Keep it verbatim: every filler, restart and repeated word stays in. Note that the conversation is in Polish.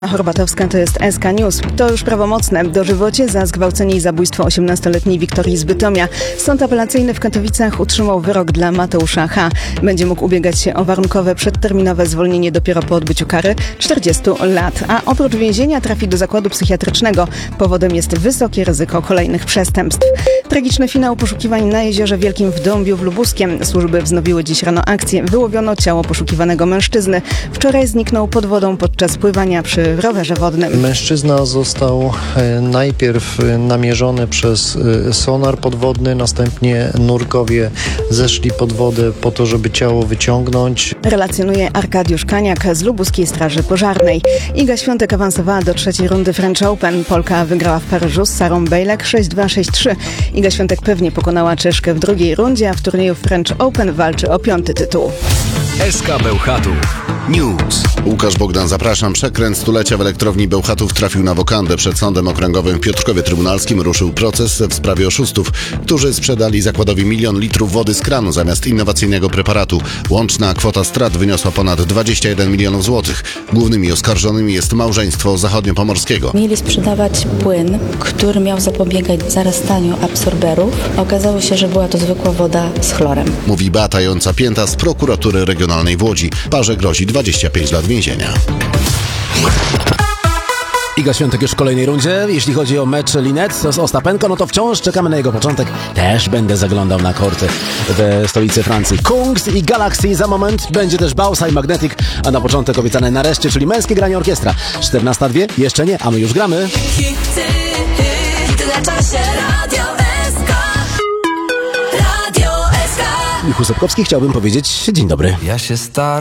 Chorbatowska to jest S K News. To już prawomocne. Dożywocie za zgwałcenie i zabójstwo osiemnastoletniej Wiktorii z Bytomia. Sąd apelacyjny w Katowicach utrzymał wyrok dla Mateusza H. Będzie mógł ubiegać się o warunkowe przedterminowe zwolnienie dopiero po odbyciu kary czterdziestu lat. A oprócz więzienia trafi do zakładu psychiatrycznego. Powodem jest wysokie ryzyko kolejnych przestępstw. Tragiczny finał poszukiwań na Jeziorze Wielkim w Dąbiu w Lubuskiem. Służby wznowiły dziś rano akcję. Wyłowiono ciało poszukiwanego mężczyzny. Wczoraj zniknął pod wodą podczas pływania przy w rowerze wodnym. Mężczyzna został najpierw namierzony przez sonar podwodny, następnie nurkowie zeszli pod wodę po to, żeby ciało wyciągnąć. Relacjonuje Arkadiusz Kaniak z Lubuskiej Straży Pożarnej. Iga Świątek awansowała do trzeciej rundy French Open. Polka wygrała w Paryżu z Sarą Bejlek sześć dwa sześć trzy. Iga Świątek pewnie pokonała Czeszkę w drugiej rundzie, a w turnieju French Open walczy o piąty tytuł. S K Bełchatów News. Łukasz Bogdan, zapraszam. Przekręt stulecia w elektrowni Bełchatów trafił na wokandę. Przed Sądem Okręgowym w Piotrkowie Trybunalskim ruszył proces w sprawie oszustów, którzy sprzedali zakładowi milion litrów wody z kranu zamiast innowacyjnego preparatu. Łączna kwota strat wyniosła ponad dwadzieścia jeden milionów złotych. Głównymi oskarżonymi jest małżeństwo zachodniopomorskiego. Mieli sprzedawać płyn, który miał zapobiegać zarastaniu absorberów. Okazało się, że była to zwykła woda z chlorem. Mówi Beata Jąca-Pięta z prokuratury regionalnej w Łodzi. Parze grozi dwadzieścia pięć lat więzienia. Iga Świątek już w kolejnej rundzie. Jeśli chodzi o mecz Linnet z Ostapenko, no to wciąż czekamy na jego początek. Też będę zaglądał na korty w stolicy Francji. Kungs i Galaxy za moment. Będzie też Bausa i Magnetic, a na początek obiecane nareszcie, czyli męskie granie orkiestra. czternasta dwie? Jeszcze nie, a my już gramy. Michał Sepkowski, chciałbym powiedzieć dzień dobry. Ja się staram.